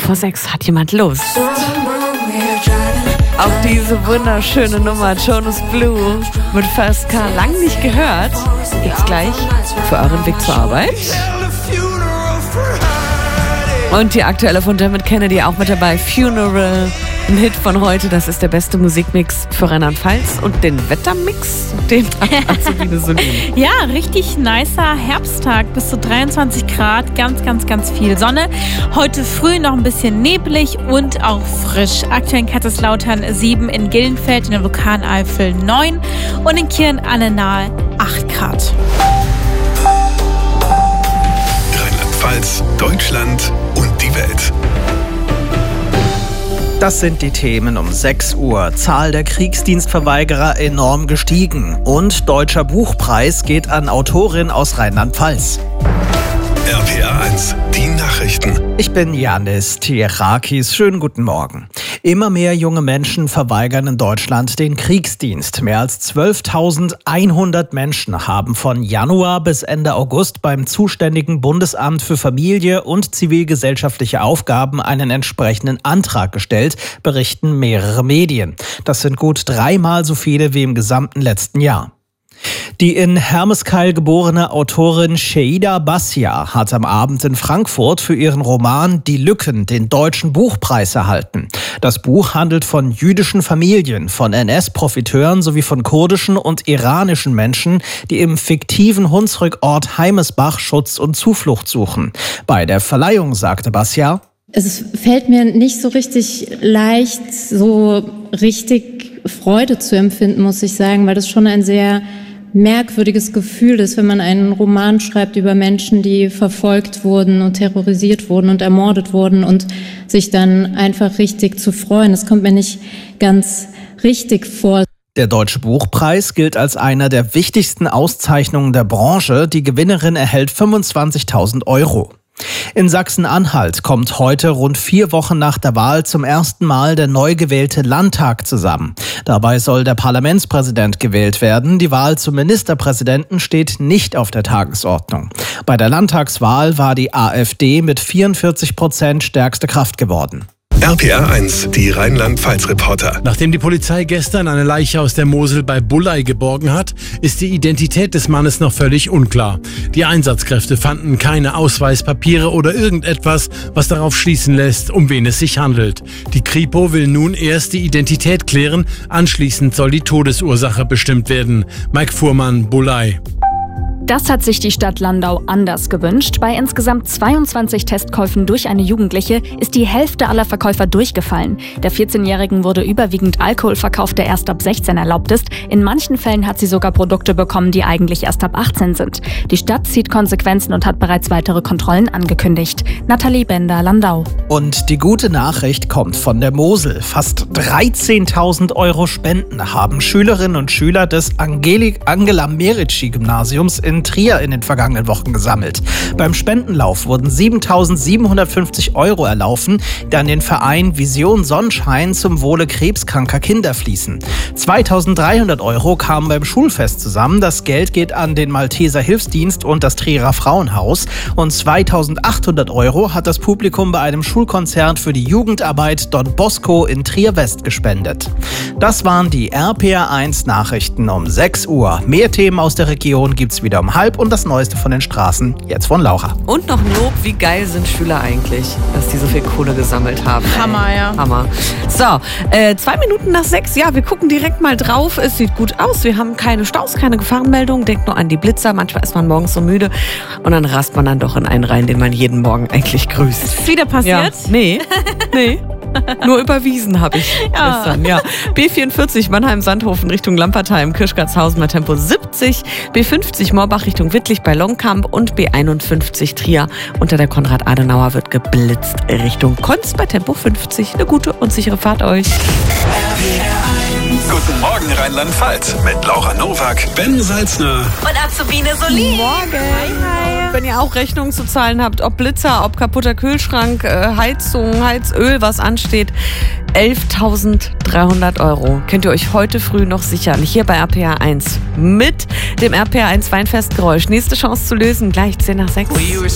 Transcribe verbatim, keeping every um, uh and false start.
vor sechs hat jemand Lust auf diese wunderschöne Nummer Jonas Blue mit First Car. Lang nicht gehört. Jetzt gleich für euren Weg zur Arbeit. Und die aktuelle von Dermot Kennedy auch mit dabei. Funeral, ein Hit von heute. Das ist der beste Musikmix für Rheinland-Pfalz. Und den Wettermix, den hat Azubine Solin. Ja, richtig nicer Herbsttag. Bis zu dreiundzwanzig Grad. Ganz, ganz, ganz viel Sonne. Heute früh noch ein bisschen neblig und auch frisch. Aktuell in Kaiserslautern sieben, in Gillenfeld, in der Vulkaneifel neun und in Kirn-Annenal acht Grad. Rheinland-Pfalz, Deutschland und die Welt. Das sind die Themen um sechs Uhr. Zahl der Kriegsdienstverweigerer enorm gestiegen. Und Deutscher Buchpreis geht an Autorin aus Rheinland-Pfalz. R P R eins, die Nachrichten. Ich bin Janis Tierakis. Schönen guten Morgen. Immer mehr junge Menschen verweigern in Deutschland den Kriegsdienst. Mehr als zwölftausendeinhundert Menschen haben von Januar bis Ende August beim zuständigen Bundesamt für Familie und zivilgesellschaftliche Aufgaben einen entsprechenden Antrag gestellt, berichten mehrere Medien. Das sind gut dreimal so viele wie im gesamten letzten Jahr. Die in Hermeskeil geborene Autorin Sheida Bassia hat am Abend in Frankfurt für ihren Roman Die Lücken den Deutschen Buchpreis erhalten. Das Buch handelt von jüdischen Familien, von N S-Profiteuren sowie von kurdischen und iranischen Menschen, die im fiktiven Hunsrückort Heimesbach Schutz und Zuflucht suchen. Bei der Verleihung sagte Bassia: Es fällt mir nicht so richtig leicht, so richtig Freude zu empfinden, muss ich sagen, weil das schon ein sehr merkwürdiges Gefühl ist, wenn man einen Roman schreibt über Menschen, die verfolgt wurden und terrorisiert wurden und ermordet wurden, und sich dann einfach richtig zu freuen. Das kommt mir nicht ganz richtig vor. Der Deutsche Buchpreis gilt als einer der wichtigsten Auszeichnungen der Branche. Die Gewinnerin erhält fünfundzwanzigtausend Euro. In Sachsen-Anhalt kommt heute, rund vier Wochen nach der Wahl, zum ersten Mal der neu gewählte Landtag zusammen. Dabei soll der Parlamentspräsident gewählt werden. Die Wahl zum Ministerpräsidenten steht nicht auf der Tagesordnung. Bei der Landtagswahl war die AfD mit vierundvierzig Prozent stärkste Kraft geworden. R P R eins, die Rheinland-Pfalz-Reporter. Nachdem die Polizei gestern eine Leiche aus der Mosel bei Bulley geborgen hat, ist die Identität des Mannes noch völlig unklar. Die Einsatzkräfte fanden keine Ausweispapiere oder irgendetwas, was darauf schließen lässt, um wen es sich handelt. Die Kripo will nun erst die Identität klären, anschließend soll die Todesursache bestimmt werden. Mike Fuhrmann, Bulley. Das hat sich die Stadt Landau anders gewünscht. Bei insgesamt zweiundzwanzig Testkäufen durch eine Jugendliche ist die Hälfte aller Verkäufer durchgefallen. Der vierzehnjährigen wurde überwiegend Alkohol verkauft, der erst ab sechzehn erlaubt ist. In manchen Fällen hat sie sogar Produkte bekommen, die eigentlich erst ab achtzehn sind. Die Stadt zieht Konsequenzen und hat bereits weitere Kontrollen angekündigt. Nathalie Bender, Landau. Und die gute Nachricht kommt von der Mosel. Fast dreizehntausend Euro Spenden haben Schülerinnen und Schüler des Angela Merici Gymnasiums in Trier in den vergangenen Wochen gesammelt. Beim Spendenlauf wurden siebentausendsiebenhundertfünfzig Euro erlaufen, die an den Verein Vision Sonnenschein zum Wohle krebskranker Kinder fließen. zweitausenddreihundert Euro kamen beim Schulfest zusammen. Das Geld geht an den Malteser Hilfsdienst und das Trierer Frauenhaus. Und zweitausendachthundert Euro hat das Publikum bei einem Schulkonzert für die Jugendarbeit Don Bosco in Trier West gespendet. Das waren die R P R eins Nachrichten um sechs Uhr. Mehr Themen aus der Region gibt's wieder um halb und das Neueste von den Straßen jetzt von Laura. Und noch ein Lob, wie geil sind Schüler eigentlich, dass die so viel Kohle gesammelt haben. Hammer, ja. Hammer. So, äh, zwei Minuten nach sechs. Ja, wir gucken direkt mal drauf. Es sieht gut aus. Wir haben keine Staus, keine Gefahrenmeldung. Denkt nur an die Blitzer. Manchmal ist man morgens so müde und dann rast man dann doch in einen rein, den man jeden Morgen eigentlich grüßt. Ist wieder passiert? Ja. Nee, nee. Nur überwiesen habe ich ja. gestern. Ja. B vierundvierzig Mannheim-Sandhofen Richtung Lampertheim, Kirchgartshausen bei Tempo siebzig, B fünfzig Morbach Richtung Wittlich bei Longkamp und B einundfünfzig Trier unter der Konrad-Adenauer wird geblitzt Richtung Konz bei Tempo fünfzig. Eine gute und sichere Fahrt euch. Guten Morgen Rheinland-Pfalz mit Laura Nowak, Ben Salzner und Azubine Solin. Morgen. Hi, hi. Wenn ihr auch Rechnungen zu zahlen habt, ob Blitzer, ob kaputter Kühlschrank, Heizung, Heizöl, was ansteht, elftausenddreihundert Euro könnt ihr euch heute früh noch sichern. Hier bei R P R eins mit dem R P R eins Weinfestgeräusch. Nächste Chance zu lösen, gleich zehn nach sechs.